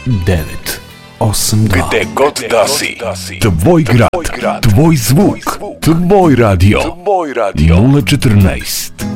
982. Gde god da si, Tvoj grad, tvoj zvuk, tvoj radio. 014